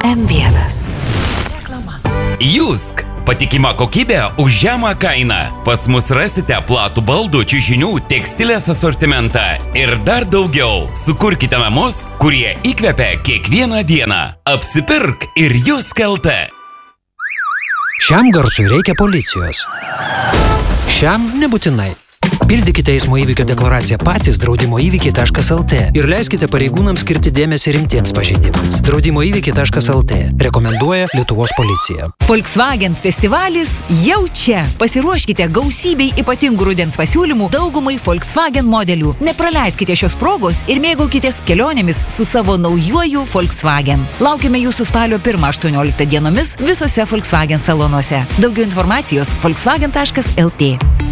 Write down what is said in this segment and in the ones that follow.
M1. Jusk. Patikima kokybė už žemą kainą. Pas mus rasite platų baldų, čiužinių, tekstilės asortimentą ir dar daugiau. Sukurkite namus, kurie įkvepia kiekvieną dieną. Apsipirk ir Jusk LT. Šiam garsui reikia policijos. Šiam nebūtinai. Pildykite eismo įvykio deklaraciją patys draudimoįvykiai.lt ir leiskite pareigūnams skirti dėmesį rimtiems pažeidimams. Draudimoįvykiai.lt rekomenduoja Lietuvos policija. Volkswagen festivalis jau čia. Pasiruoškite gausybei ypatingų rudens pasiūlymų daugumai Volkswagen modelių. Nepraleiskite šios progos ir mėgaukitės kelionėmis su savo naujuoju Volkswagen. Laukime jūsų spalio 1-18 dienomis visose Volkswagen salonuose. Daugiau informacijos volkswagen.lt.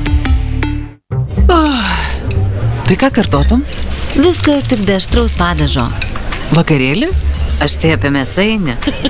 Tai ką kartotum? Viską tik be aštraus padažo. Vakarėlį? Aš tai apie mėsainį.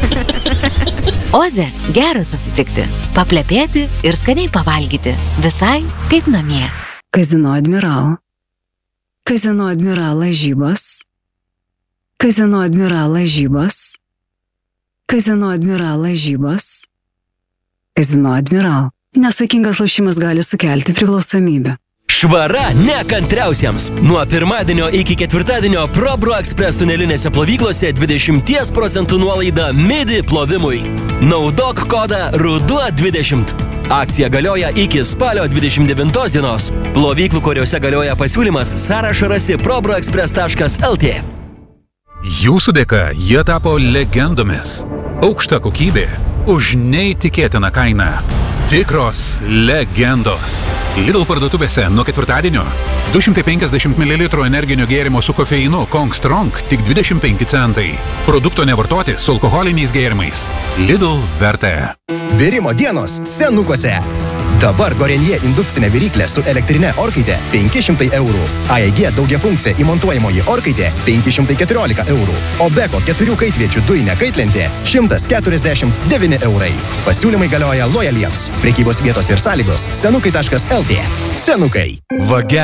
Oze, gera susitikti, paplepėti ir skaniai pavalgyti. Visai kaip namie. Kazino Admiral. Kazino Admiral lažybos. Kazino Admiral lažybos. Kazino Admiral lažybos. Kazino Admiral. Nesaikingas lošimas gali sukelti priklausomybę. Švara nekantriausiems. Nuo pirmadienio iki ketvirtadienio ProBro Express tunelinėse plovyklose 20% nuolaida MIDI plovimui. Naudok kodą RUDUO20. Akcija galioja iki spalio 29 dienos. Plovyklų, kuriuose galioja pasiūlymas, sąrašą rasi probroexpress.lt. Jūsų dėka jie tapo legendomis. Aukšta kokybė už neįtikėtiną kainą. Tikros legendos. Lidl parduotuvėse nuo ketvirtadienio 250 ml energinio gėrimo su kofeinu Kong Strong tik 25 centai. Produkto nevartoti su alkoholiniais gėrimais. Lidl vertė. Virimo dienos Senukuose. Dabar Gorenje indukcinė viryklė su elektrinė orkaitė 500 eurų. AEG daugiafunkcija įmontuojamoji orkaitė 514 eurų. O Beko 4 kaitviečių dujinė kaitlentė 149 eurai. Pasiūlymai galioja lojaliems. Prekybos vietos ir sąlygos senukai.lt. Senukai. Vagia